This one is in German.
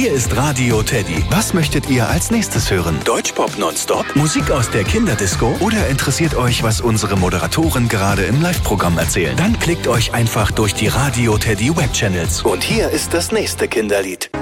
Hier ist Radio Teddy. Was möchtet ihr als nächstes hören? Deutschpop nonstop? Musik aus der Kinderdisco? Oder interessiert euch, was unsere Moderatoren gerade im Live-Programm erzählen? Dann klickt euch einfach durch die Radio Teddy Webchannels. Und hier ist das nächste Kinderlied.